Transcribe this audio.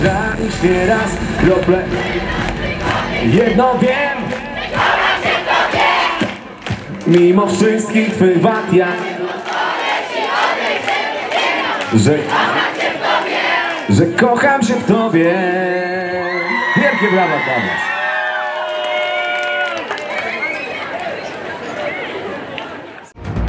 Granisz nieraz krople. Jedno wiem, mimo wszystkich twych wad, że kocham się w tobie. Wielkie brawa dla nas.